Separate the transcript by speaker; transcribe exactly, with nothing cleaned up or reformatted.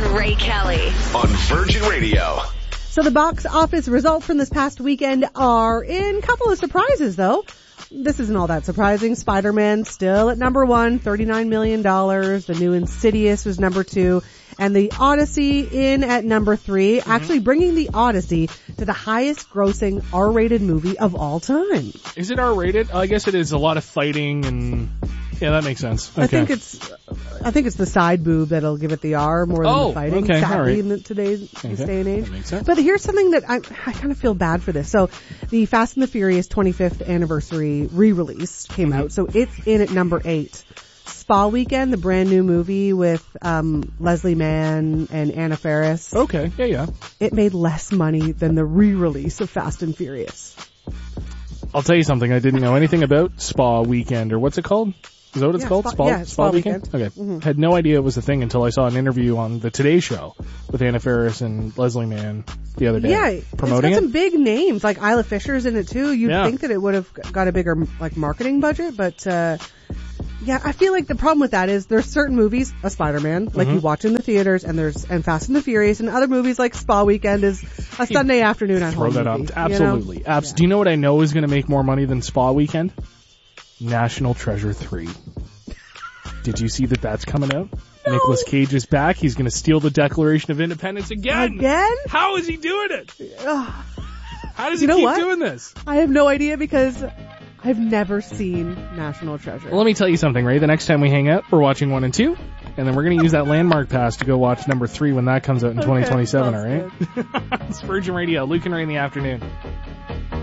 Speaker 1: Ray Kelly
Speaker 2: on Virgin Radio.
Speaker 3: So the box office results from this past weekend are in a couple of surprises, though. This isn't all that surprising. Spider-Man still at number one, thirty-nine million dollars. The new Insidious was number two. And the Odyssey in at number three, mm-hmm. actually bringing the Odyssey to the highest grossing R-rated movie of all time.
Speaker 4: Is it R-rated? I guess it is. A lot of fighting and... Yeah, that makes sense. Okay.
Speaker 3: I think it's, I think it's the side boob that'll give it the R more than
Speaker 4: oh,
Speaker 3: the fighting.
Speaker 4: Okay,
Speaker 3: sadly,
Speaker 4: all right.
Speaker 3: in the, today's
Speaker 4: okay.
Speaker 3: this day and age.
Speaker 4: That makes sense.
Speaker 3: But here's something that I, I kind of feel bad for this. So, the Fast and the Furious twenty-fifth anniversary re-release came
Speaker 4: mm-hmm.
Speaker 3: out, so it's in at number eight. Spa Weekend, the brand new movie with um Leslie Mann and Anna Faris.
Speaker 4: Okay, yeah, yeah.
Speaker 3: It made less money than the re-release of Fast and Furious.
Speaker 4: I'll tell you something. I didn't know anything about Spa Weekend, or what's it called? Is that what it's
Speaker 3: yeah,
Speaker 4: called?
Speaker 3: Spa,
Speaker 4: Spa,
Speaker 3: yeah,
Speaker 4: Spa,
Speaker 3: Spa
Speaker 4: Weekend?
Speaker 3: Weekend.
Speaker 4: Okay.
Speaker 3: Mm-hmm.
Speaker 4: Had no idea it was a thing until I saw an interview on the Today Show with Anna Faris and Leslie Mann the other day.
Speaker 3: Yeah,
Speaker 4: promoting
Speaker 3: it's got
Speaker 4: it.
Speaker 3: some big names, like Isla Fisher's in it too. You'd
Speaker 4: yeah.
Speaker 3: think that it would have got a bigger like marketing budget, but uh yeah, I feel like the problem with that is there's certain movies, a Spider-Man, like
Speaker 4: mm-hmm.
Speaker 3: you watch in the theaters, and there's and Fast and the Furious, and other movies like Spa Weekend is a Sunday afternoon at home
Speaker 4: Throw that
Speaker 3: movie,
Speaker 4: up. Absolutely.
Speaker 3: You know?
Speaker 4: Abs-
Speaker 3: yeah.
Speaker 4: Do you know what I know is going to make more money than Spa Weekend? National Treasure three. Did you see that that's coming out? No. Nicolas Cage is back. He's going to steal the Declaration of Independence again.
Speaker 3: Again?
Speaker 4: How is he doing it?
Speaker 3: Ugh.
Speaker 4: How does
Speaker 3: you
Speaker 4: he
Speaker 3: know
Speaker 4: keep
Speaker 3: what?
Speaker 4: doing this?
Speaker 3: I have no idea because I've never seen National Treasure.
Speaker 4: Well, let me tell you something, Ray. The next time we hang out, we're watching one and two, and then we're going to use that landmark pass to go watch number three when that comes out in
Speaker 3: Okay,
Speaker 4: twenty twenty-seven, all
Speaker 3: sounds
Speaker 4: right? It's Virgin Radio. Luke and Ray in the afternoon.